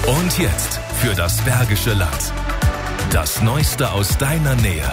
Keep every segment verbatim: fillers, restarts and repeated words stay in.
Und jetzt für das Bergische Land. Das Neueste aus deiner Nähe.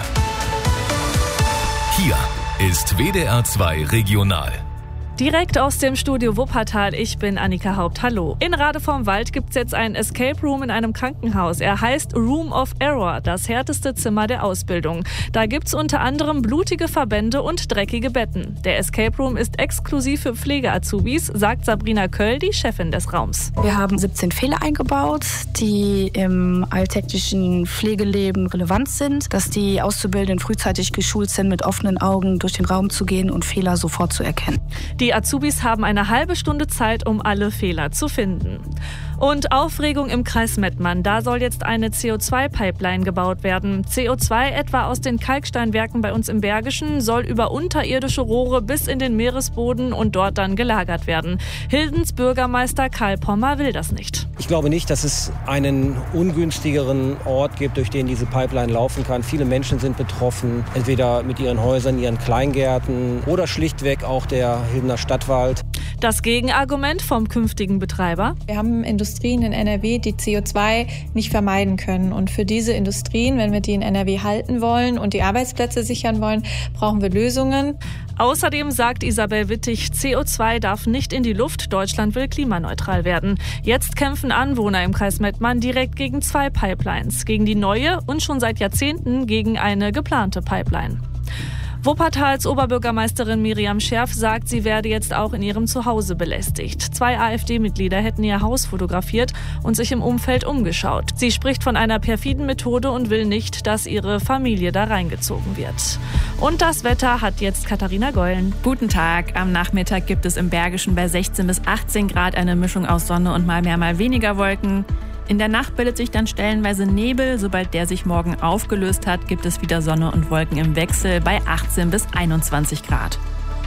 Hier ist W D R zwei Regional. Direkt aus dem Studio Wuppertal, ich bin Annika Haupt. Hallo. In Rade vorm Wald gibt's jetzt einen Escape Room in einem Krankenhaus. Er heißt Room of Error, das härteste Zimmer der Ausbildung. Da gibt's unter anderem blutige Verbände und dreckige Betten. Der Escape Room ist exklusiv für Pflege-Azubis, sagt Sabrina Köll, die Chefin des Raums. Wir haben siebzehn Fehler eingebaut, die im alltäglichen Pflegeleben relevant sind, dass die Auszubildenden frühzeitig geschult sind, mit offenen Augen durch den Raum zu gehen und Fehler sofort zu erkennen. Die Azubis haben eine halbe Stunde Zeit, um alle Fehler zu finden. Und Aufregung im Kreis Mettmann. Da soll jetzt eine C O zwei Pipeline gebaut werden. C O zwei etwa aus den Kalksteinwerken bei uns im Bergischen soll über unterirdische Rohre bis in den Meeresboden und dort dann gelagert werden. Hildens Bürgermeister Karl Pommer will das nicht. Ich glaube nicht, dass es einen ungünstigeren Ort gibt, durch den diese Pipeline laufen kann. Viele Menschen sind betroffen, entweder mit ihren Häusern, ihren Kleingärten oder schlichtweg auch der Hildener Stadtwald. Das Gegenargument vom künftigen Betreiber: Wir haben Industrien in N R W, die C O zwei nicht vermeiden können. Und für diese Industrien, wenn wir die in N R W halten wollen und die Arbeitsplätze sichern wollen, brauchen wir Lösungen. Außerdem sagt Isabel Wittig, C O zwei darf nicht in die Luft, Deutschland will klimaneutral werden. Jetzt kämpfen Anwohner im Kreis Mettmann direkt gegen zwei Pipelines, gegen die neue und schon seit Jahrzehnten gegen eine geplante Pipeline. Wuppertals Oberbürgermeisterin Miriam Scherf sagt, sie werde jetzt auch in ihrem Zuhause belästigt. Zwei AfD-Mitglieder hätten ihr Haus fotografiert und sich im Umfeld umgeschaut. Sie spricht von einer perfiden Methode und will nicht, dass ihre Familie da reingezogen wird. Und das Wetter hat jetzt Katharina Geulen. Guten Tag. Am Nachmittag gibt es im Bergischen bei sechzehn bis achtzehn Grad eine Mischung aus Sonne und mal mehr, mal weniger Wolken. In der Nacht bildet sich dann stellenweise Nebel. Sobald der sich morgen aufgelöst hat, gibt es wieder Sonne und Wolken im Wechsel bei achtzehn bis einundzwanzig Grad.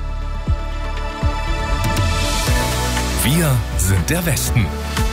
Wir sind der Westen.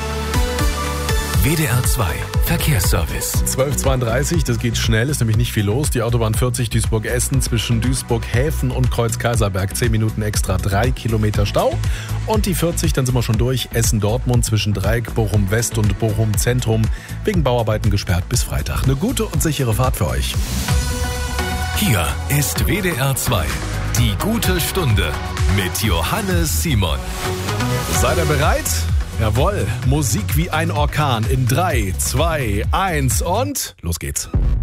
W D R zwei Verkehrsservice. zwölf Uhr zweiunddreißig, das geht schnell, ist nämlich nicht viel los. Die Autobahn vierzig Duisburg-Essen zwischen Duisburg-Häfen und Kreuz-Kaiserberg, zehn Minuten extra, drei Kilometer Stau. Und die vierzig, dann sind wir schon durch, Essen-Dortmund zwischen Dreieck, Bochum-West und Bochum-Zentrum, wegen Bauarbeiten gesperrt bis Freitag. Eine gute und sichere Fahrt für euch. Hier ist W D R zwei, die gute Stunde mit Johannes Simon. Seid ihr bereit? Jawohl, Musik wie ein Orkan in drei, zwei, eins und los geht's.